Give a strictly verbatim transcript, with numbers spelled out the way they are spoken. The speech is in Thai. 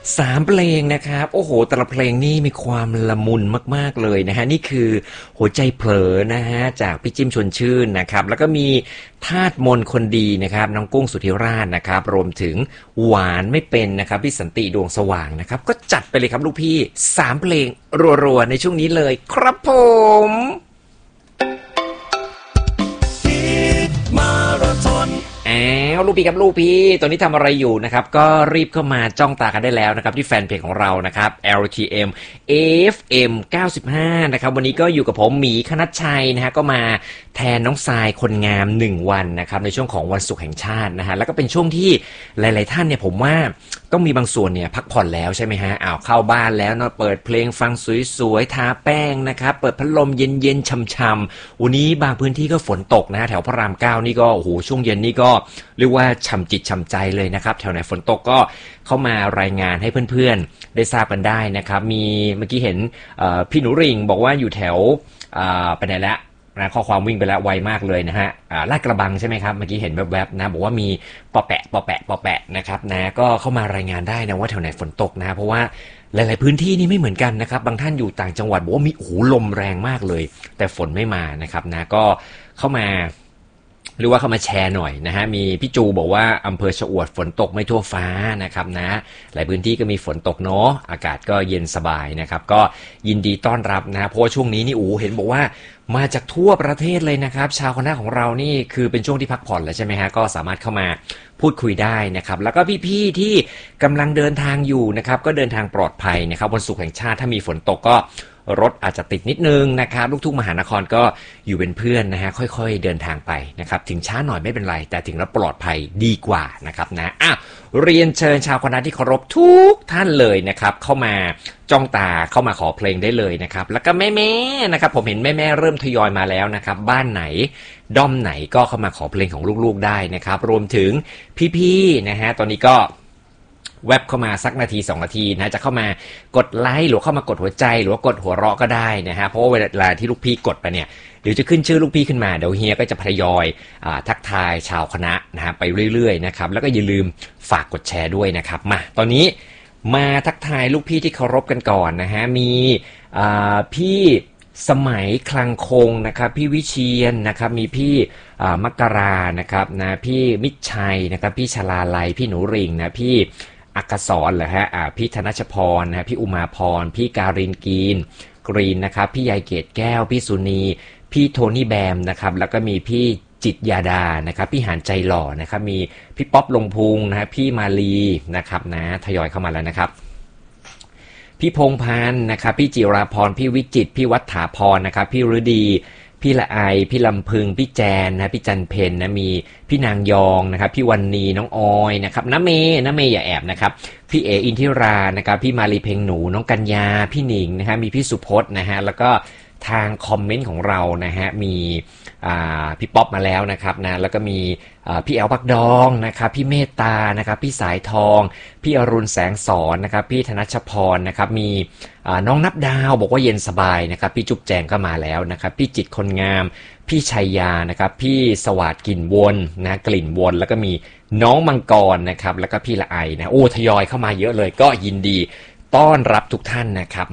สามเพลงนะครับโอ้โหแต่ละเพลงนี่มีความละมุนมากๆเลยนะฮะนี่คือหัวใจเผลอนะฮะจากพี่จิ้มชวนชื่นนะครับแล้วก็มีทาสมนคนดีนะครับน้องกุ้งสุธิราชนะครับรวมถึงหวานไม่เป็นนะครับพี่สันติดวงสว่างนะครับก็จัดไปเลยครับลูกพี่สามเพลงรัวๆในช่วงนี้เลยครับผมอ้าวลูกพี่ครับลูกพี่ตอนนี้ทำอะไรอยู่นะครับก็รีบเข้ามาจ้องตากันได้แล้วนะครับที่แฟนเพจของเรานะครับ แอล ที เอ็ม เอ เอฟ เอ็ม เก้าสิบห้านะครับวันนี้ก็อยู่กับผมหมีคณัชชัยนะฮะก็มาแทนน้องทรายคนงามหนึ่งวันนะครับในช่วงของวันศุกร์แห่งชาตินะฮะแล้วก็เป็นช่วงที่หลายๆท่านเนี่ยผมว่าต้องมีบางส่วนเนี่ยพักผ่อนแล้วใช่ไหมฮะอ้าวเข้าบ้านแล้วเนาะเปิดเพลงฟังสวยๆทาแป้งนะครับเปิดพัดลมเย็นๆช่ำๆวันนี้บางพื้นที่ก็ฝนตกนะแถวพระรามเก้านี่ก็โอ้โหช่วงเย็นนี่ก็เรียกว่าฉ่ำจิตฉ่ำใจเลยนะครับแถวไหนฝนตกก็เข้ามารายงานให้เพื่อนๆได้ทราบกันได้นะครับมีเมื่อกี้เห็นพี่หนูริ่งบอกว่าอยู่แถวไปไหนแล้วนะข้อความวิ่งไปแล้วไวมากเลยนะฮะลาดกระบังใช่ไหมครับเมื่อกี้เห็นแวบๆนะบอกว่ามีปอแปะปอแปะปอแปะนะครับนะก็เข้ามารายงานได้นะว่าแถวไหนฝนตกนะเพราะว่าหลายๆพื้นที่นี่ไม่เหมือนกันนะครับบางท่านอยู่ต่างจังหวัดบอกว่ามีโอ้โหลมแรงมากเลยแต่ฝนไม่มานะครับนะก็เข้ามาหรือว่าเข้ามาแชร์หน่อยนะฮะมีพี่จูบอกว่าอำเภอชะอวดฝนตกไม่ทั่วฟ้านะครับนะหลายพื้นที่ก็มีฝนตกเนาะอากาศก็เย็นสบายนะครับก็ยินดีต้อนรับนะเพราะว่าช่วงนี้นี่โอ้เห็นบอกว่ามาจากทั่วประเทศเลยนะครับชาวคณะของเรานี่คือเป็นช่วงที่พักผ่อนแล้วใช่ไหมฮะก็สามารถเข้ามาพูดคุยได้นะครับแล้วก็พี่ๆที่กำลังเดินทางอยู่นะครับก็เดินทางปลอดภัยนะครับวันศุกร์แห่งชาติถ้ามีฝนตกก็รถอาจจะติดนิดนึงนะครับลูกทุ่งมหานครก็อยู่เป็นเพื่อนนะฮะค่อยๆเดินทางไปนะครับถึงช้าหน่อยไม่เป็นไรแต่ถึงแล้วปลอดภัยดีกว่านะครับนะอ่ะเรียนเชิญชาวคณะที่เคารพทุกท่านเลยนะครับเข้ามาจ้องตาเข้ามาขอเพลงได้เลยนะครับแล้วก็แม่ๆนะครับผมเห็นแม่ๆเริ่มทยอยมาแล้วนะครับบ้านไหนด้อมไหนก็เข้ามาขอเพลงของลูกๆได้นะครับรวมถึงพี่ๆนะฮะตอนนี้ก็แวบเข้ามาสักนาทีสองนาทีนะจะเข้ามากดไลค์หรือเข้ามากดหัวใจหรือว่ากดหัวเราะก็ได้นะฮะเพราะว่าเวลาที่ลูกพี่กดไปเนี่ยเดี๋ยวจะขึ้นชื่อลูกพี่ขึ้นมาเดี๋ยวเฮียก็จะทยอยทักทายชาวคณะนะฮะไปเรื่อยๆนะครับแล้วก็อย่าลืมฝากกดแชร์ด้วยนะครับมาตอนนี้มาทักทายลูกพี่ที่เคารพกันก่อนนะฮะมีพี่สมัยคลังคงนะครับพี่วิเชียนนะครับมีพี่มกรานะครับนะพี่มิตรชัยนะครับพี่ชลาลัยพี่หนูริ่งนะพี่อักษรเหรอฮะอ่าพี่ธนชพรนะฮะพี่อุมาพรพี่การินกีนกรีนนะครับพี่ยายเกตแก้วพี่สุนีพี่โทนี่แบมนะครับแล้วก็มีพี่จิตยาดานะครับพี่หานใจหล่อนะครับมีพี่ป๊อปลงพุงนะฮะพี่มาลีนะครับนะทยอยเข้ามาแล้วนะครับพี่พงษ์พันธ์นะครับพี่จิราพรพี่วิจิตรพี่วัฏฐาพรนะครับพี่ฤดีพี่ละไอพี่ลำพึงพี่แจนนะพี่จันเพนนะมีพี่นางยองนะครับพี่วันนีน้องออยนะครับน้าเมย์น้าเมย์อย่าแอบนะครับพี่เออินทิรานะครับพี่มาลีเพลงหนูน้องกัญญาพี่หนิงนะฮะมีพี่สุพจน์นะฮะแล้วก็ทางคอมเมนต์ของเรานะฮะมีพี่ป๊อปมาแล้วนะครับนะแล้วก็มีพี่แอลปักดองนะครับพี่เมตตานะครับพี่สายทองพี่อรุณแสงสอนนะครับพี่ธนชพรนะครับมีน้องนับดาวบอกว่าเย็นสบายนะครับพี่จุ๊บแจงก็มาแล้วนะครับพี่จิตคนงามพี่ชัยยานะครับพี่สวัสดิ์กลิ่นวนนะกลิ่นวนแล้วก็มีน้องมังกรนะครับแล้วก็พี่ละไอนะโอ้ทยอยเข้ามาเยอะเลยก็ยินดีต้อนรับทุกท่านนะครับ